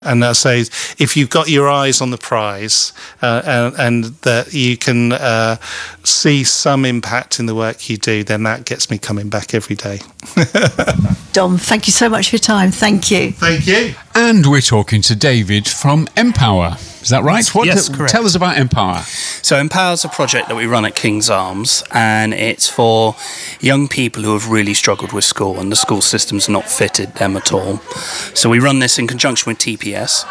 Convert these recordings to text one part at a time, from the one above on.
And I say, if you've got your eyes on the prize and that you can see some impact in the work you do, then that gets me coming back every day. Dom, thank you so much for your time. Thank you. Thank you. And we're talking to David from Empower. Is that right? Yes, correct. Tell us about Empower. So Empower is a project that we run at King's Arms, and it's for young people who have really struggled with school, and the school system's not fitted them at all. So we run this in conjunction with TPS,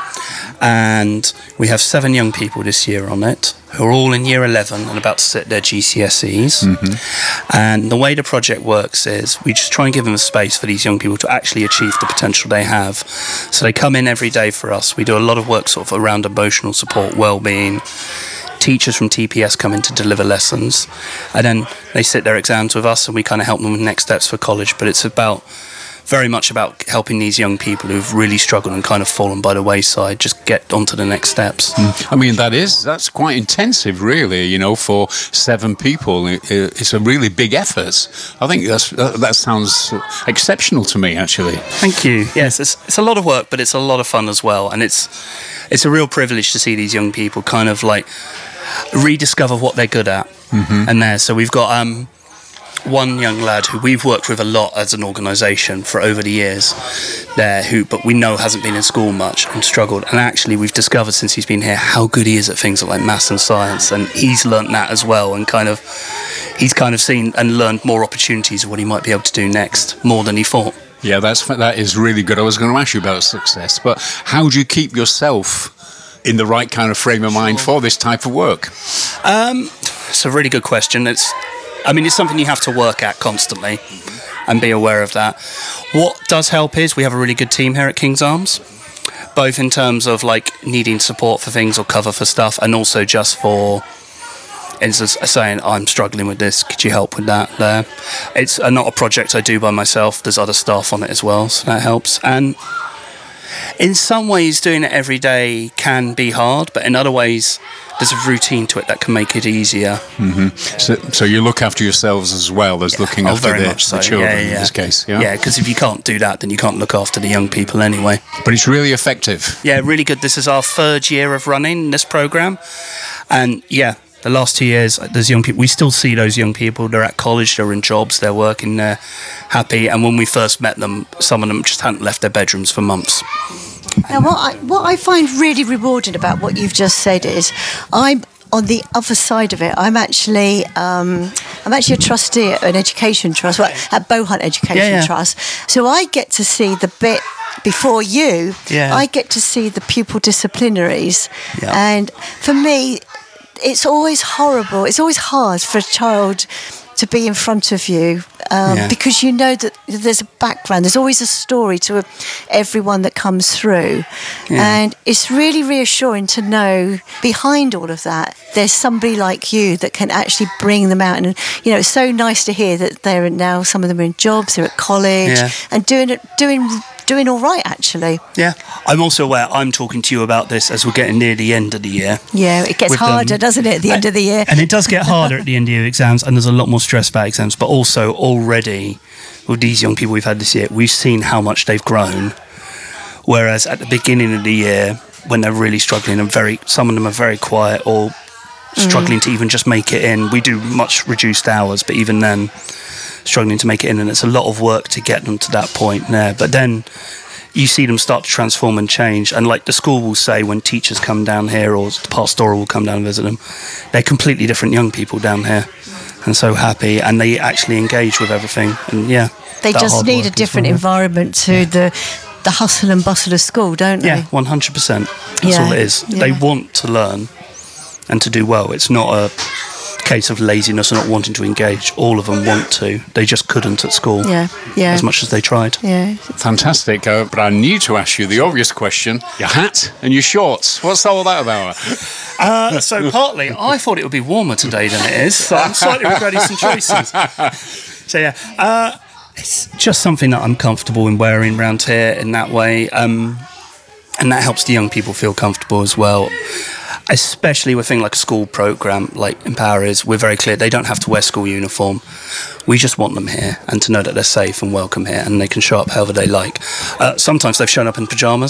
and we have 7 young people this year on it, who are all in year 11 and about to sit their GCSEs. Mm-hmm. And the way the project works is we just try and give them a space for these young people to actually achieve the potential they have. So they come in every day for us. We do a lot of work sort of around emotional support, well-being. Teachers from TPS come in to deliver lessons, and then they sit their exams with us, and we kind of help them with next steps for college. But it's very much about helping these young people who've really struggled and kind of fallen by the wayside just get onto the next steps. I mean, that's quite intensive, really, for 7 people. It's a really big effort. I think that sounds exceptional to me, actually. Thank you. Yes, it's a lot of work, but it's a lot of fun as well, and it's a real privilege to see these young people kind of like rediscover what they're good at. Mm-hmm. And there, so we've got one young lad who we've worked with a lot as an organisation for over the years there, but we know hasn't been in school much and struggled, and actually we've discovered since he's been here how good he is at things like maths and science, and he's learnt that as well, and he's kind of seen and learned more opportunities of what he might be able to do next, more than he thought. Yeah, that is really good. I was going to ask you about success, but how do you keep yourself in the right kind of frame of mind for this type of work? It's a really good question. It's something you have to work at constantly and be aware of that. What does help is we have a really good team here at King's Arms, both in terms of like needing support for things or cover for stuff, and also just for instance saying, I'm struggling with this, could you help with that there? It's not a project I do by myself, there's other staff on it as well, so that helps. And in some ways doing it every day can be hard, but in other ways there's a routine to it that can make it easier. Mm-hmm. So you look after yourselves as well as looking after the children in this case. Yeah, because if you can't do that, then you can't look after the young people anyway. But it's really effective. Yeah, really good. This is our 3rd year of running this programme, and the last 2 years, there's young people. We still see those young people. They're at college, they're in jobs, they're working, they're happy. And when we first met them, some of them just hadn't left their bedrooms for months. Now, what I find really rewarding about what you've just said is, I'm on the other side of it. I'm actually a trustee at an education trust, at Bowhunt Education Trust. So I get to see the bit before you. Yeah. I get to see the pupil disciplinaries, and for me, it's always horrible. It's always hard for a child to be in front of you because you know that there's a background. There's always a story to everyone that comes through. Yeah. And it's really reassuring to know behind all of that, there's somebody like you that can actually bring them out. And, it's so nice to hear that they're now, some of them are in jobs, they're at college and doing all right, actually. Yeah. I'm also aware I'm talking to you about this as we're getting near the end of the year. Yeah, it gets harder, doesn't it, at the end of the year? And it does get harder at the end of your exams, and there's a lot more stress about exams. But also, already, with these young people we've had this year, we've seen how much they've grown. Whereas at the beginning of the year, when they're really struggling, and some of them are very quiet or struggling to even just make it in. We do much reduced hours, but even then, struggling to make it in, and it's a lot of work to get them to that point there. But then you see them start to transform and change, and like the school will say when teachers come down here, or the pastoral will come down and visit them, they're completely different young people down here, and so happy, and they actually engage with everything. And they just need a different environment to the hustle and bustle of school, don't they? Yeah, 100%. That's all it is. They want to learn and to do well. It's not a case of laziness or not wanting to engage. All of them want to. They just couldn't at school. As much as they tried. Yeah. Fantastic. But I need to ask you the obvious question. Your hat and your shorts. What's all that about? So partly, I thought it would be warmer today than it is, so I'm slightly regretting some choices. So it's just something that I'm comfortable in wearing around here in that way. And that helps the young people feel comfortable as well. Especially with things like a school programme like Empower is, we're very clear they don't have to wear school uniform. We just want them here and to know that they're safe and welcome here and they can show up however they like. Sometimes they've shown up in pyjamas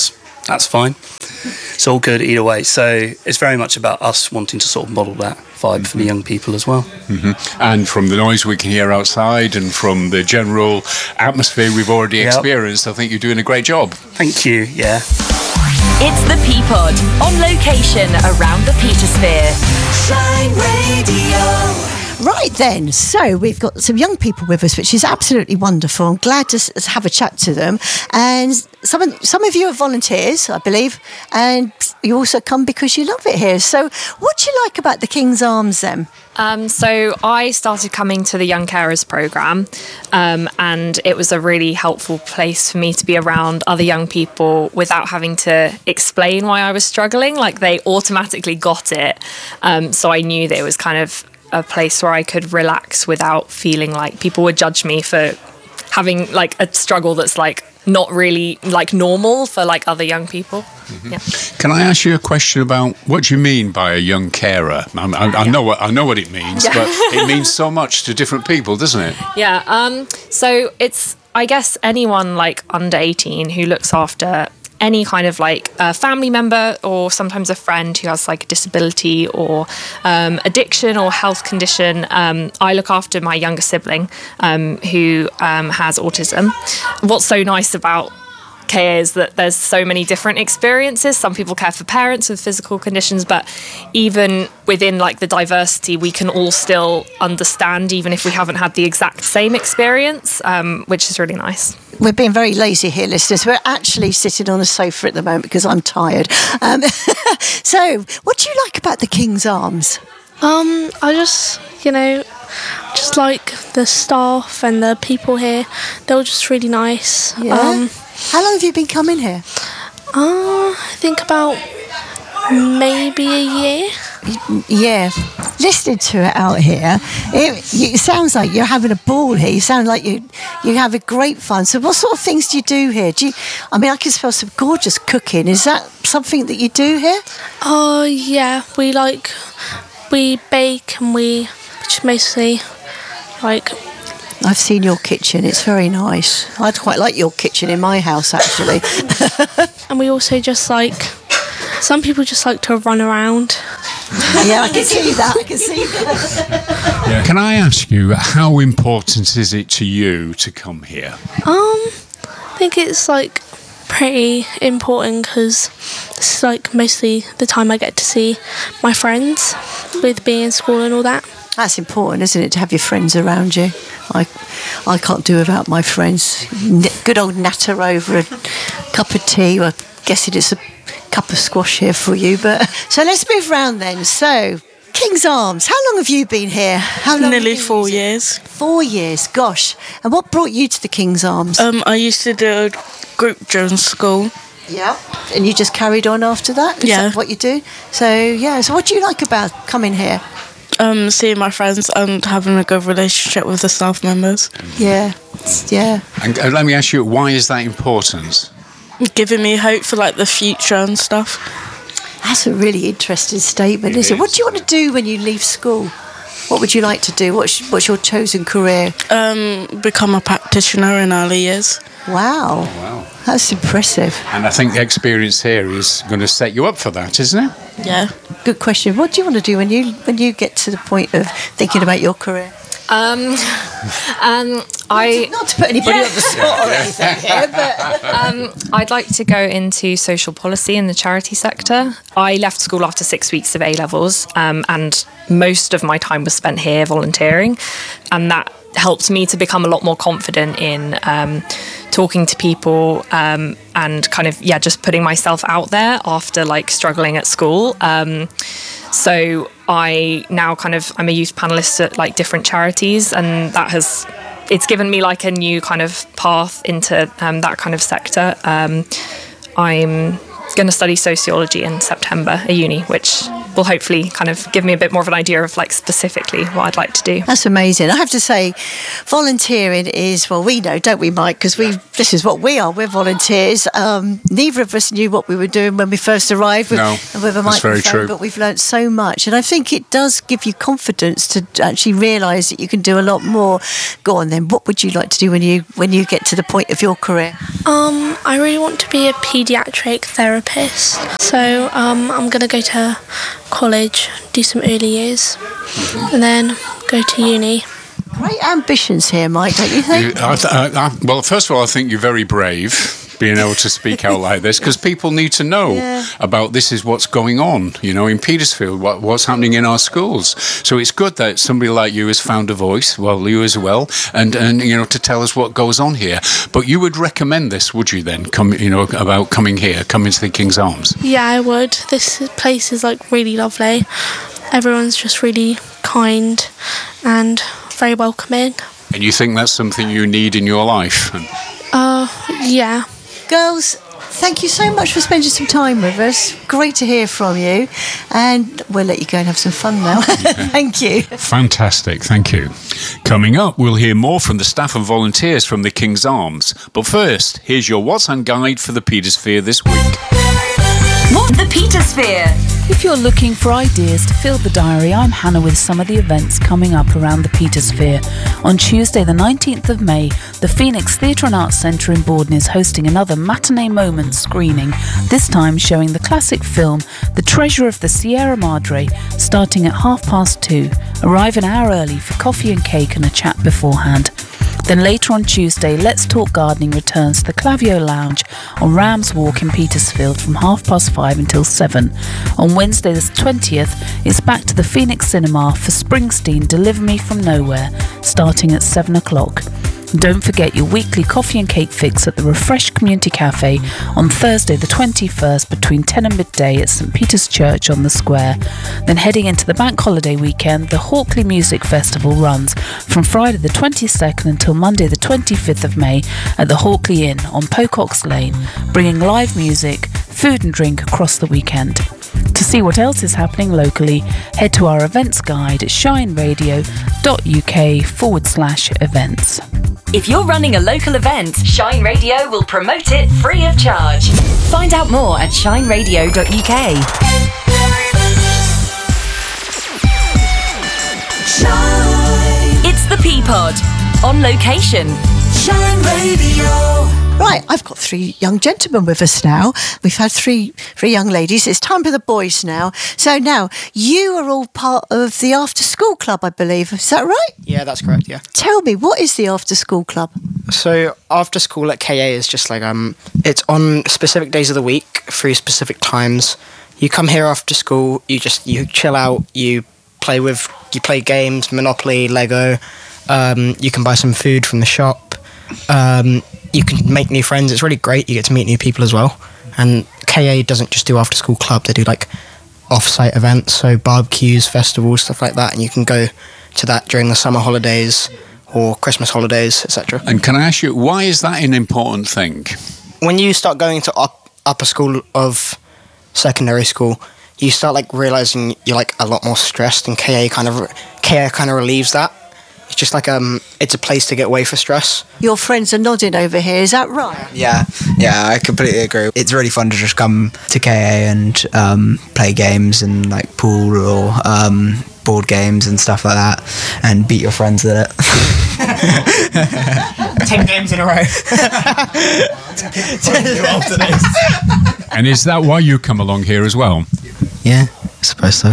that's fine. It's all good either way. So it's very much about us wanting to sort of model that vibe for the young people as well. And from the noise we can hear outside and from the general atmosphere we've already experienced, I think you're doing a great job. Thank you, yeah. It's the Peapod, on location around the Petersphere. Shine Radio. Right then, so we've got some young people with us, which is absolutely wonderful. I'm glad to have a chat to them. And some of you are volunteers, I believe, and you also come because you love it here. So what do you like about the King's Arms then? So I started coming to the Young Carers programme, and it was a really helpful place for me to be around other young people without having to explain why I was struggling. Like, they automatically got it. So I knew that it was kind of a place where I could relax without feeling like people would judge me for having like a struggle that's like not really like normal for like other young people. Yeah. Can I ask you a question about what do you mean by a young carer? I know what it means, but it means so much to different people, doesn't it? Yeah. So it's, I guess, anyone like under 18 who looks after any kind of like a family member or sometimes a friend who has like a disability or addiction or health condition. I look after my younger sibling who has autism. What's so nice about care is that there's so many different experiences. Some people care for parents with physical conditions, but even within like the diversity, we can all still understand even if we haven't had the exact same experience, which is really nice. We're being very lazy here, listeners. We're actually sitting on a sofa at the moment because I'm tired. So, what do you like about the King's Arms? I just, just like the staff and the people here. They're all just really nice. Yeah. How long have you been coming here? I think about maybe a year. Yeah, listening to it out here, it sounds like you're having a ball here. You sound like you're having great fun. So what sort of things do you do here? I can smell some gorgeous cooking. Is that something that you do here? Oh, yeah. We bake and we just mostly like... I've seen your kitchen. It's very nice. I'd quite like your kitchen in my house, actually. And we also just like... Some people just like to run around. Yeah, I can see that. Yeah. Can I ask you, how important is it to you to come here? I think it's like pretty important because this is like mostly the time I get to see my friends with being in school and all that. That's important, isn't it, to have your friends around you? I can't do without my friends. Good old natter over a cup of tea. I guess it is a cup of squash here for you. But so let's move round then. So, King's Arms, how long have you been here? How long? Nearly 4 years. 4 years, gosh. And what brought you to the King's Arms? I used to do a group during school. Yeah. And you just carried on after that? Is that what you do? So what do you like about coming here? Seeing my friends and having a good relationship with the staff members. Yeah. And let me ask you, why is that important? Giving me hope for like the future and stuff. That's a really interesting statement, isn't it? What do you want to do when you leave school? What would you like to do? What's your chosen career? Become a practitioner in early years. Wow. That's impressive. And I think the experience here is going to set you up for that, isn't it? Yeah. Good question. What do you want to do when you get to the point of thinking about your career? Not to put anybody on the spot or anything here, but I'd like to go into social policy in the charity sector. I left school after 6 weeks of A-levels, and most of my time was spent here volunteering, and that helped me to become a lot more confident in talking to people and kind of just putting myself out there after like struggling at school. So I now I'm a youth panelist at like different charities, and it's given me like a new kind of path into that kind of sector. I'm going to study sociology in September at uni, which will hopefully kind of give me a bit more of an idea of like specifically what I'd like to do. That's amazing. I have to say, volunteering is, well, we know, don't we, Mike? Because this is what we are. We're volunteers. Neither of us knew what we were doing when we first arrived with a microphone, very true. but we've learnt so much. And I think it does give you confidence to actually realise that you can do a lot more. Go on then, what would you like to do when you get to the point of your career? I really want to be a paediatric therapist. So I'm going to go to college, do some early years, and then go to uni. Great ambitions here, Mike, don't you think? Well, first of all, I think you're very brave being able to speak out like this, because people need to know about this is what's going on, in Petersfield, what's happening in our schools. So it's good that somebody like you has found a voice, well, you as well, and to tell us what goes on here. But you would recommend this, would you then, about coming here, coming to the King's Arms? Yeah, I would. This place is like really lovely. Everyone's just really kind and very welcoming. And you think that's something you need in your life? Yeah. Girls, thank you so much for spending some time with us. Great to hear from you. And we'll let you go and have some fun now. Thank you. Fantastic, thank you. Coming up, we'll hear more from the staff and volunteers from the King's Arms. But first, here's your What's On guide for the Petersphere this week. What the Petersphere? If you're looking for ideas to fill the diary, I'm Hannah with some of the events coming up around the Petersphere. On Tuesday the 19th of May, the Phoenix Theatre and Arts Centre in Borden is hosting another Matinee Moments screening, this time showing the classic film The Treasure of the Sierra Madre, starting at 2:30. Arrive an hour early for coffee and cake and a chat beforehand. Then later on Tuesday, Let's Talk Gardening returns to the Clavio Lounge on Rams Walk in Petersfield from 5:30 until 7. On Wednesday the 20th, it's back to the Phoenix Cinema for Springsteen Deliver Me From Nowhere, starting at 7 o'clock. Don't forget your weekly coffee and cake fix at the Refresh Community Cafe on Thursday the 21st between 10 and midday at St Peter's Church on the Square. Then heading into the bank holiday weekend, the Hawkley Music Festival runs from Friday the 22nd until Monday the 25th of May at the Hawkley Inn on Pocock's Lane, bringing live music, food and drink across the weekend. To see what else is happening locally, head to our events guide at shineradio.uk/events. If you're running a local event, Shine Radio will promote it free of charge. Find out more at shineradio.uk. Shine. It's the Peapod. On location. Shine Radio. Right, I've got 3 young gentlemen with us now. We've had three young ladies. It's time for the boys now. So now, you are all part of the after school club, I believe. Is that right? Yeah, that's correct, yeah. Tell me, what is the after school club? So after school at KA is just like, it's on specific days of the week, 3 specific times. You come here after school, you chill out, you play games, Monopoly, Lego. You can buy some food from the shop. You can make new friends. It's really great. You get to meet new people as well. And KA doesn't just do after school club. They do like off-site events, so barbecues, festivals, stuff like that. And you can go to that during the summer holidays or Christmas holidays, etc. And can I ask you, why is that an important thing? When you start going to upper school of secondary school, you start like realizing you're like a lot more stressed, and KA kind of relieves that. It's just like it's a place to get away for stress. Your friends are nodding over here, is that right? Yeah, I completely agree. It's really fun to just come to KA and play games and like pool or board games and stuff like that, and beat your friends at it. 10 games in a row. And is that why you come along here as well? Yeah, I suppose so.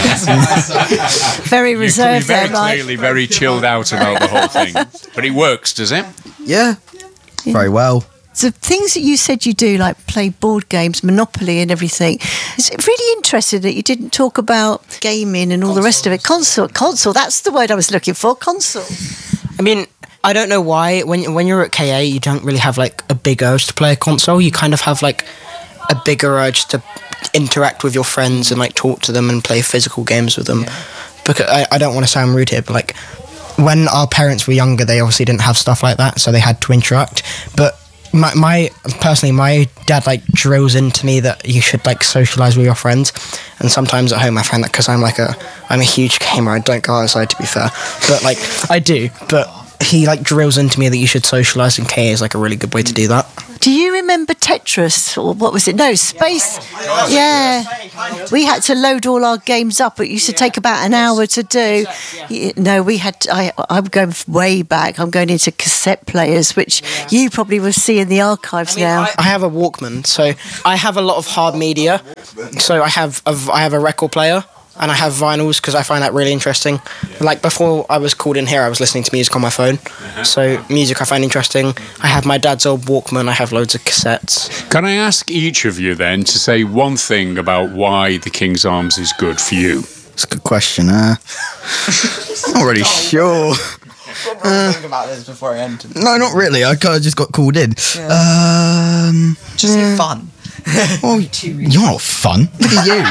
Very reserved there, Very clearly very chilled out about the whole thing. But it works, does it? Yeah, very well. The things that you said you do, like play board games, Monopoly and everything, it's really interesting that you didn't talk about gaming and all the rest of it. Console, that's the word I was looking for, console. I mean, I don't know why, when you're at KA, you don't really have like a big urge to play a console. You kind of have like a bigger urge to interact with your friends and like talk to them and play physical games with them. Yeah. Because I don't want to sound rude here, but like when our parents were younger, they obviously didn't have stuff like that, so they had to interact. But my dad like drills into me that you should like socialize with your friends, and sometimes at home I find that because I'm a huge gamer, I don't go outside, to be fair, but like I do, but he like drills into me that you should socialize, and KA is like a really good way to do that. Do you remember Tetris, or what was it? No, Space. Yeah, we had to load all our games up. It used to take about an hour to do. No, we had. I'm going way back. I'm going into cassette players, which you probably will see in the archives now. I have a Walkman, so I have a lot of hard media. So I have a record player. And I have vinyls because I find that really interesting. Like before I was called in here, I was listening to music on my phone. So music I find interesting. I have my dad's old Walkman. I have loads of cassettes. Can I ask each of you then to say one thing about why the King's Arms is good for you? It's a good question. Not really sure. Think about this before I entered. No, not really. I kind of just got called in. Just fun. Well, you're not fun. Look at you.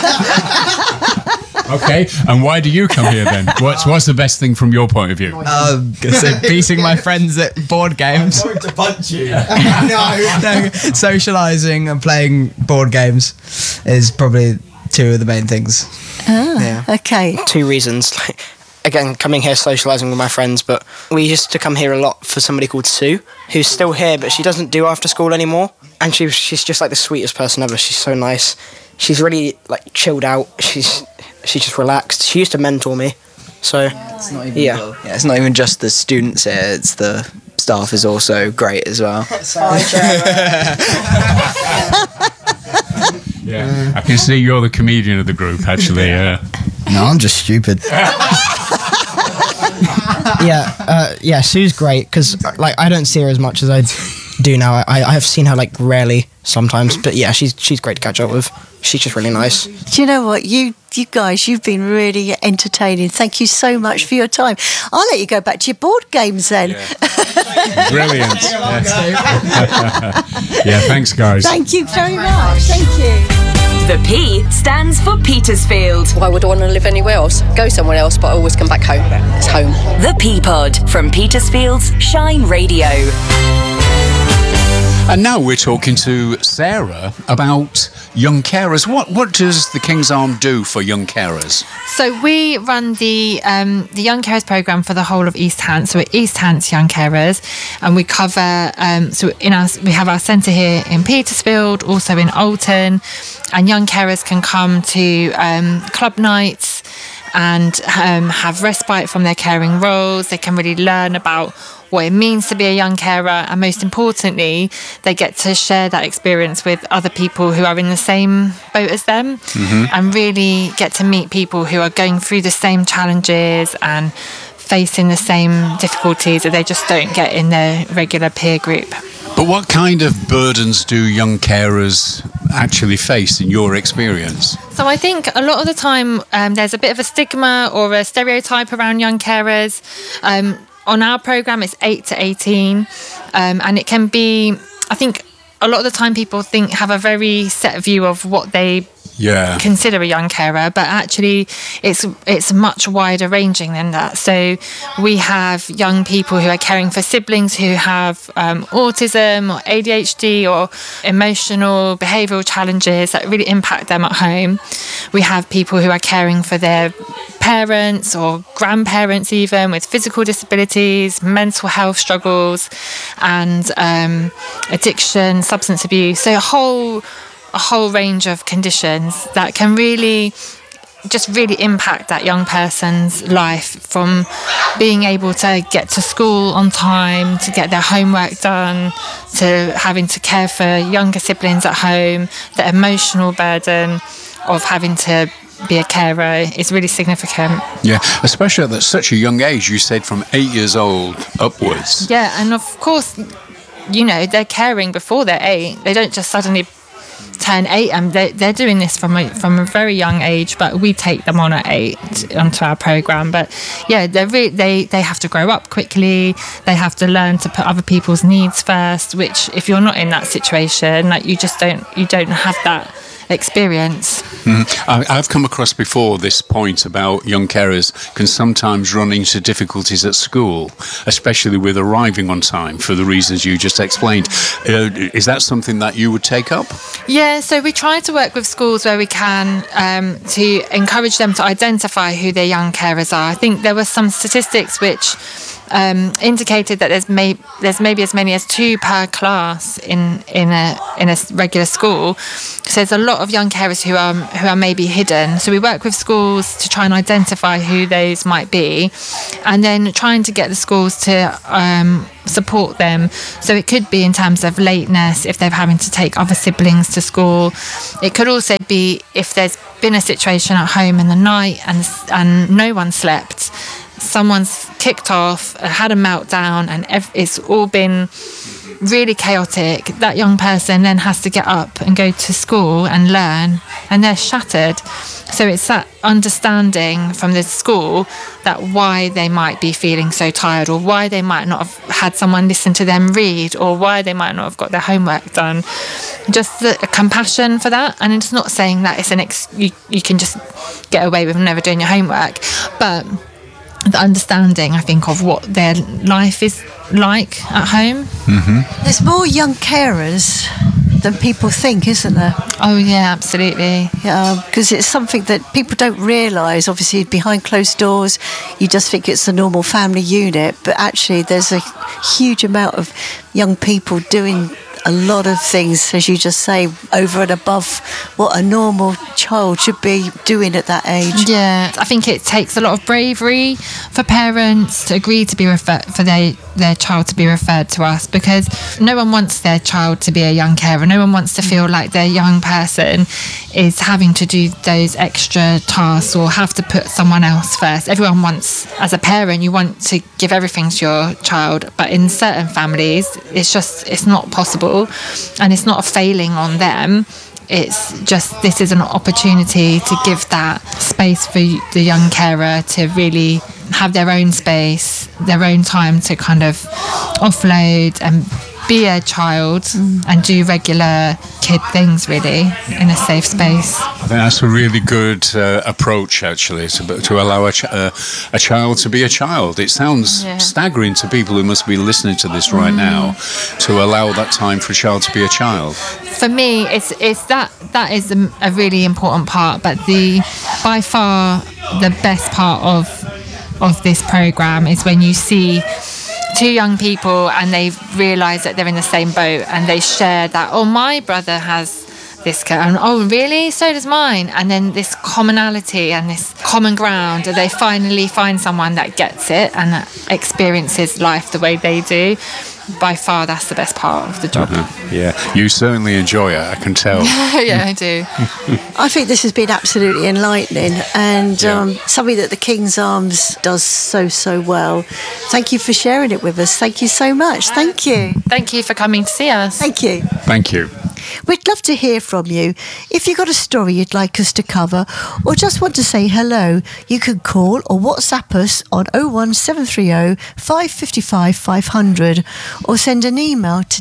Okay, and why do you come here then? What's the best thing from your point of view? So beating my friends at board games. I'm going to punch you. No, socialising and playing board games is probably two of the main things. Okay. 2 reasons. Again, coming here, socialising with my friends, but we used to come here a lot for somebody called Sue, who's still here, but she doesn't do after school anymore. And she's just like the sweetest person ever. She's so nice. She's really like chilled out. She's just relaxed. She used to mentor me. So it's not even it's not even just the students here, it's the staff is also great as well. Yeah, I can see you're the comedian of the group, actually. No, I'm just stupid. Sue's great because like I don't see her as much as I do now. I have seen her like rarely sometimes, but yeah, she's great to catch up with. She's just really nice. Do you know what? You guys, you've been really entertaining. Thank you so much for your time. I'll let you go back to your board games then. Yeah. Brilliant. Yeah, thanks, guys. Thank you very much. Thank you. The P stands for Petersfield. Why would I want to live anywhere else? Go somewhere else, but I always come back home. It's home. The P-Pod from Petersfield's Shine Radio. And now we're talking to Sarah about young carers. What does the King's Arm do for young carers? So we run the Young Carers programme for the whole of East Hants. So we're East Hants Young Carers, and we cover. We have our centre here in Petersfield, also in Alton, and young carers can come to club nights and have respite from their caring roles. They can really learn about what it means to be a young carer, and most importantly, they get to share that experience with other people who are in the same boat as them, and really get to meet people who are going through the same challenges and facing the same difficulties that they just don't get in their regular peer group. But what kind of burdens do young carers actually face in your experience? So I think a lot of the time there's a bit of a stigma or a stereotype around young carers. On our programme, it's 8 to 18, and it can be, I think, a lot of the time people have a very set view of what they consider a young carer, but actually it's much wider ranging than that. So we have young people who are caring for siblings who have autism or ADHD or emotional behavioural challenges that really impact them at home. We have people who are caring for their parents or grandparents even with physical disabilities, mental health struggles, and addiction, substance abuse. So a whole range of conditions that can really impact that young person's life, from being able to get to school on time, to get their homework done, to having to care for younger siblings at home. The emotional burden of having to be a carer is really significant. Yeah, especially at such a young age. You said from 8 years old upwards. Yeah, and of course, they're caring before they're 8. They don't just suddenly turn 8, and they're doing this from a very young age, but we take them on at 8 onto our programme. But yeah, they have to grow up quickly. They have to learn to put other people's needs first, which if you're not in that situation, like you don't have that experience. I've come across before this point about young carers can sometimes run into difficulties at school, especially with arriving on time for the reasons you just explained. Is that something that you would take up? Yeah, so we try to work with schools where we can to encourage them to identify who their young carers are. I think there were some statistics which indicated that there's maybe as many as 2 per class in a regular school. So there's a lot of young carers who are maybe hidden. So we work with schools to try and identify who those might be, and then trying to get the schools to support them. So it could be in terms of lateness, if they're having to take other siblings to school. It could also be if there's been a situation at home in the night and no one slept. Someone's kicked off, had a meltdown, and it's all been really chaotic. That young person then has to get up and go to school and learn, and they're shattered. So it's that understanding from the school that why they might be feeling so tired, or why they might not have had someone listen to them read, or why they might not have got their homework done. Just the compassion for that. And it's not saying that it's you can just get away with never doing your homework, but the understanding, I think, of what their life is like at home. Mm-hmm. There's more young carers than people think, isn't there? Oh yeah, absolutely. Yeah, because it's something that people don't realise. Obviously, behind closed doors, you just think it's a normal family unit, but actually, there's a huge amount of young people doing a lot of things, as you just say, over and above what a normal child should be doing at that age. Yeah, I think it takes a lot of bravery for parents to agree to be for their child to be referred to us, because no one wants their child to be a young carer. No one wants to feel like their young person is having to do those extra tasks or have to put someone else first. Everyone wants, as a parent, you want to give everything to your child, but in certain families, it's not possible. And it's not a failing on them. It's just, this is an opportunity to give that space for the young carer to really have their own space, their own time to kind of offload and be a child and do regular kid things, really, in a safe space. I think that's a really good approach, actually, to allow a child to be a child. It sounds staggering to people who must be listening to this right now, to allow that time for a child to be a child. For me, it's that is a really important part, but by far the best part of this programme is when you see 2 young people and they realise that they're in the same boat, and they share that, oh, my brother has this and oh, really? So does mine. And then this commonality and this common ground, and they finally find someone that gets it and that experiences life the way they do. By far, that's the best part of the job. Yeah, you certainly enjoy it, I can tell. Yeah, I do. I think this has been absolutely enlightening, and something that the King's Arms does so well. Thank you for sharing it with us. Thank you so much. Thank you. Thank you for coming to see us. Thank you. Thank you. We'd love to hear from you. If you've got a story you'd like us to cover, or just want to say hello, you can call or WhatsApp us on 01730 555 500, or send an email to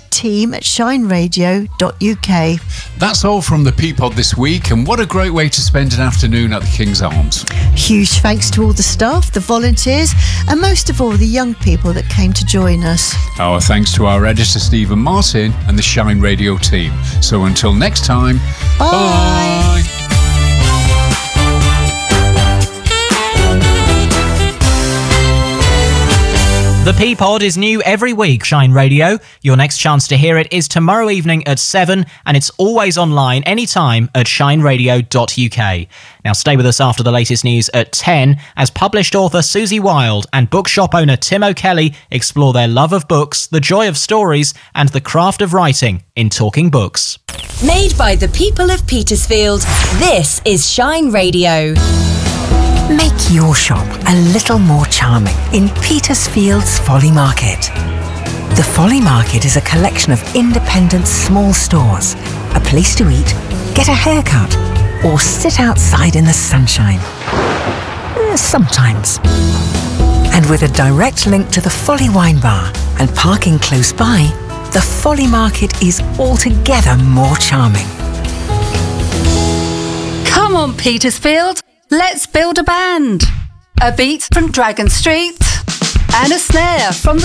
team@shineradio.uk. That's all from the Peapod this week, and what a great way to spend an afternoon at the King's Arms. Huge thanks to all the staff, the volunteers, and most of all the young people that came to join us. Our thanks to our editor Stephen Martin and the Shine Radio team. So until next time, bye. The Peapod is new every week, Shine Radio. Your next chance to hear it is tomorrow evening at 7, and it's always online anytime at shineradio.uk. Now stay with us after the latest news at 10, as published author Susie Wilde and bookshop owner Tim O'Kelly explore their love of books, the joy of stories, and the craft of writing in Talking Books. Made by the people of Petersfield, this is Shine Radio. Make your shop a little more charming in Petersfield's Folly Market. The Folly Market is a collection of independent small stores, a place to eat, get a haircut, or sit outside in the sunshine. Sometimes. And with a direct link to the Folly Wine Bar and parking close by, the Folly Market is altogether more charming. Come on, Petersfield, let's build a band. A beat from Dragon Street and a snare from the